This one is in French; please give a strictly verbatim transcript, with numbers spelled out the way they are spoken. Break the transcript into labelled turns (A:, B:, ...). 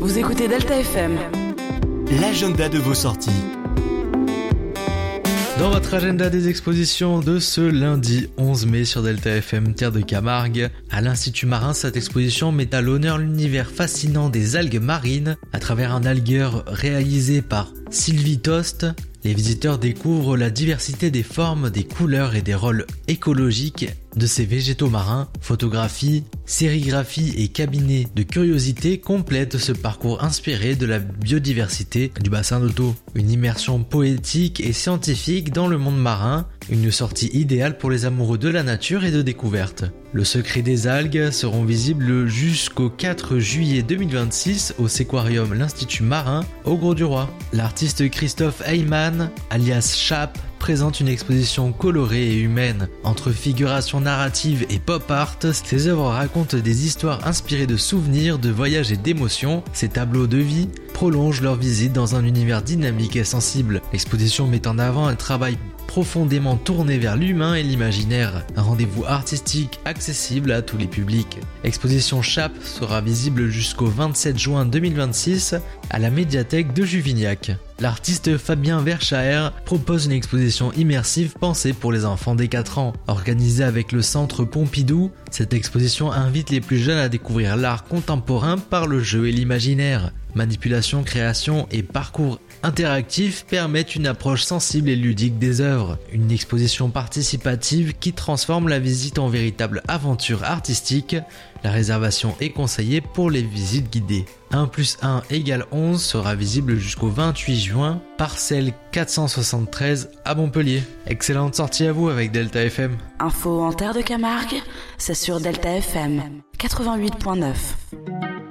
A: Vous écoutez Delta F M.
B: L'agenda de vos sorties.
C: Dans votre agenda des expositions de ce lundi onze mai sur Delta F M Terre de Camargue, à l'Institut Marin, cette exposition met à l'honneur l'univers fascinant des algues marines. À travers un algueur réalisé par Sylvie Tost, les visiteurs découvrent la diversité des formes, des couleurs et des rôles écologiques de ces végétaux marins. Photographie, sérigraphie et cabinet de curiosité complètent ce parcours inspiré de la biodiversité du bassin d'Otto. Une immersion poétique et scientifique dans le monde marin, une sortie idéale pour les amoureux de la nature et de découverte. Le secret des algues seront visibles jusqu'au quatre juillet deux mille vingt-six au Séquarium l'Institut Marin au Grau-du-Roi. L'artiste Christophe Heyman, alias Chap, présente une exposition colorée et humaine. Entre figuration narrative et pop art, ses œuvres racontent des histoires inspirées de souvenirs, de voyages et d'émotions. Ces tableaux de vie prolongent leur visite dans un univers dynamique et sensible. L'exposition met en avant un travail profondément tourné vers l'humain et l'imaginaire. Un rendez-vous artistique accessible à tous les publics. L'exposition Chap sera visible jusqu'au vingt-sept juin deux mille vingt-six à la médiathèque de Juvignac. L'artiste Fabien Verschaer propose une exposition immersive pensée pour les enfants dès quatre ans. Organisée avec le Centre Pompidou, cette exposition invite les plus jeunes à découvrir l'art contemporain par le jeu et l'imaginaire. Manipulation, création et parcours interactifs permettent une approche sensible et ludique des œuvres. Une exposition participative qui transforme la visite en véritable aventure artistique. La réservation est conseillée pour les visites guidées. un plus un égale onze sera visible jusqu'au vingt-huit juin, parcelle quatre cent soixante-treize à Montpellier. Excellente sortie à vous avec Delta F M.
A: Info en Terre de Camargue, c'est sur Delta F M quatre-vingt-huit point neuf.